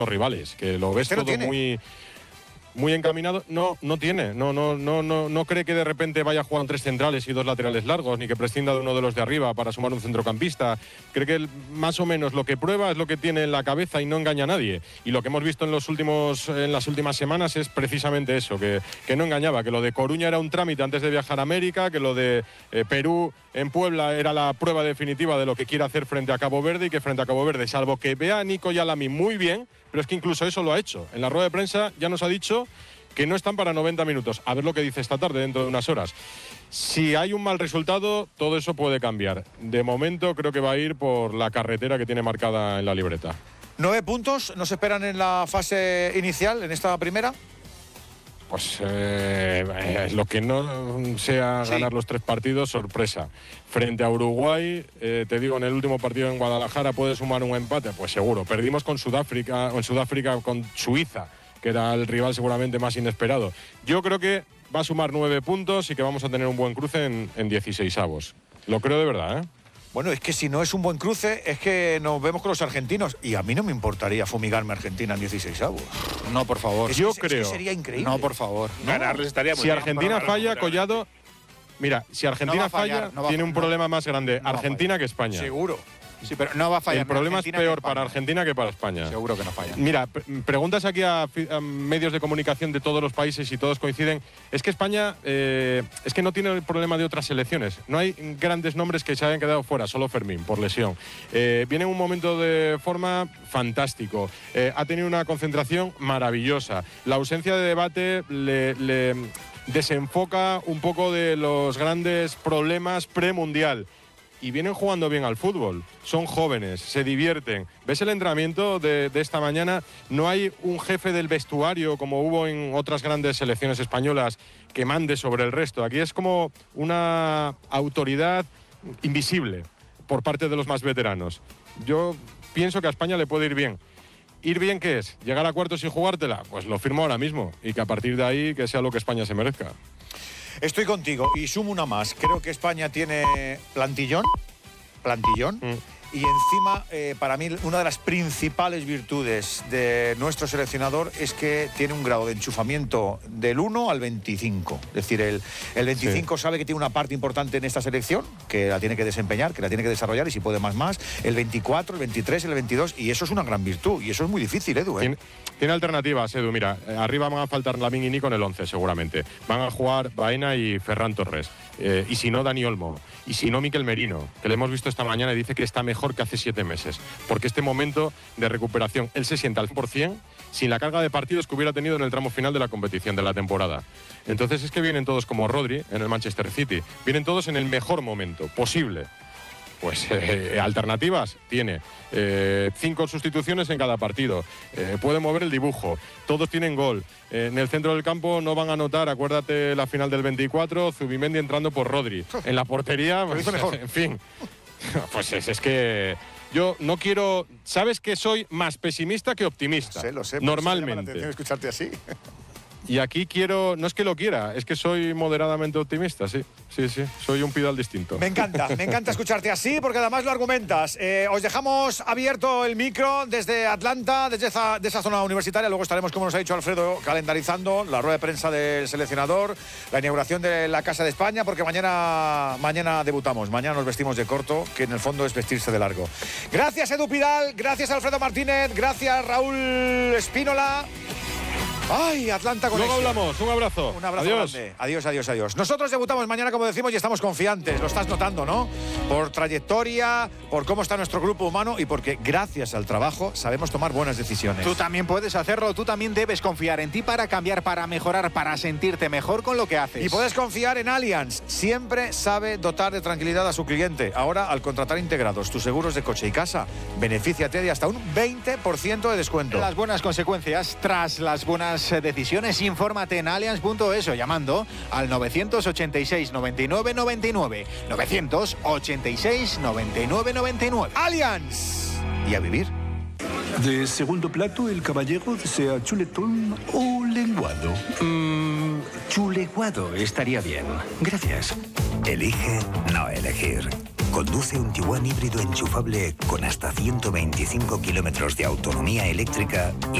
los rivales, que lo ves todo muy encaminado. No cree que de repente vaya a jugar 3 centrales y 2 laterales largos, ni que prescinda de uno de los de arriba para sumar un centrocampista. Cree que más o menos lo que prueba es lo que tiene en la cabeza y no engaña a nadie. Y lo que hemos visto en las últimas semanas es precisamente eso, que no engañaba, que lo de Coruña era un trámite antes de viajar a América, que lo de Perú en Puebla era la prueba definitiva de lo que quiere hacer frente a Cabo Verde, y que frente a Cabo Verde, salvo que vea a Nico Yalami muy bien, pero es que incluso eso lo ha hecho. En la rueda de prensa ya nos ha dicho que no están para 90 minutos. A ver lo que dice esta tarde, dentro de unas horas. Si hay un mal resultado, todo eso puede cambiar. De momento creo que va a ir por la carretera que tiene marcada en la libreta. 9 puntos, ¿nos esperan en la fase inicial, en esta primera? Pues lo que no sea ganar los 3 partidos, sorpresa. Frente a Uruguay, te digo, en el último partido en Guadalajara puede sumar un empate, pues seguro. Perdimos con Sudáfrica, o en Sudáfrica con Suiza, que era el rival seguramente más inesperado. Yo creo que va a sumar 9 puntos y que vamos a tener un buen cruce en 16avos. Lo creo de verdad, ¿eh? Bueno, es que si no es un buen cruce, es que nos vemos con los argentinos. Y a mí no me importaría fumigarme a Argentina en 16avos. No, por favor. Yo creo. Es que sería increíble. No, por favor. Ganarles estaría muy Si bien. Argentina falla, Collado... Mira, si Argentina falla, tiene un problema más grande Argentina que España. Seguro. Sí, pero no va a fallar. El problema es peor para Argentina que para España. Seguro que no falla. Mira, preguntas aquí a medios de comunicación de todos los países y todos coinciden. Es que España es que no tiene el problema de otras selecciones. No hay grandes nombres que se hayan quedado fuera, solo Fermín, por lesión. Viene en un momento de forma fantástico. Ha tenido una concentración maravillosa. La ausencia de debate le desenfoca un poco de los grandes problemas premundial. Y vienen jugando bien al fútbol, son jóvenes, se divierten. ¿Ves el entrenamiento de esta mañana? No hay un jefe del vestuario como hubo en otras grandes selecciones españolas que mande sobre el resto. Aquí es como una autoridad invisible por parte de los más veteranos. Yo pienso que a España le puede ir bien. ¿Ir bien qué es? ¿Llegar a cuartos y jugártela? Pues lo firmo ahora mismo, y que a partir de ahí que sea lo que España se merezca. Estoy contigo y sumo una más. Creo que España tiene plantillón. Y encima, para mí, una de las principales virtudes de nuestro seleccionador es que tiene un grado de enchufamiento del 1 al 25. Es decir, el 25 sabe que tiene una parte importante en esta selección, que la tiene que desempeñar, que la tiene que desarrollar, y si puede más. El 24, el 23, el 22, y eso es una gran virtud. Y eso es muy difícil, Edu. Tiene alternativas, Edu. Mira, arriba van a faltar Lamine y Nico en el 11, seguramente. Van a jugar Baena y Ferran Torres. Y si no, Dani Olmo. Y si no, Mikel Merino, que le hemos visto esta mañana y dice que está mejor que hace 7 meses. Porque este momento de recuperación, él se siente al 100% sin la carga de partidos que hubiera tenido en el tramo final de la competición, de la temporada. Entonces es que vienen todos como Rodri en el Manchester City. Vienen todos en el mejor momento posible. Pues alternativas tiene. 5 sustituciones en cada partido. Puede mover el dibujo. Todos tienen gol. En el centro del campo no van a anotar, acuérdate la final del 24, Zubimendi entrando por Rodri. En la portería, pues, en fin. Pues es que yo no quiero... ¿Sabes que soy más pesimista que optimista? Lo sé. Normalmente. Me llama la atención escucharte así. Y aquí quiero, no es que lo quiera, es que soy moderadamente optimista, sí, soy un Pidal distinto. Me encanta escucharte así, porque además lo argumentas. Os dejamos abierto el micro desde Atlanta, desde esa zona universitaria. Luego estaremos, como nos ha dicho Alfredo, calendarizando la rueda de prensa del seleccionador, la inauguración de la Casa de España, porque mañana debutamos, mañana nos vestimos de corto, que en el fondo es vestirse de largo. Gracias, Edu Pidal, gracias, Alfredo Martínez, gracias, Raúl Espínola. ¡Ay, Atlanta Conexión! Luego hablamos, un abrazo. Un abrazo adiós. grande. Adiós. Nosotros debutamos mañana, como decimos, y estamos confiantes. Lo estás notando, ¿no? Por trayectoria, por cómo está nuestro grupo humano y porque, gracias al trabajo, sabemos tomar buenas decisiones. Tú también puedes hacerlo. Tú también debes confiar en ti para cambiar, para mejorar, para sentirte mejor con lo que haces. Y puedes confiar en Allianz. Siempre sabe dotar de tranquilidad a su cliente. Ahora, al contratar integrados tus seguros de coche y casa, benefíciate de hasta un 20% de descuento. Las buenas consecuencias tras las buenas decisiones, infórmate en allianz.es o llamando al 986 99 99. 986 99 99. Allianz. Y a vivir. De segundo plato, el caballero desea chuletón o lenguado. Chuleguado estaría bien. Gracias. Elige no elegir. Conduce un Tiguan híbrido enchufable con hasta 125 kilómetros de autonomía eléctrica y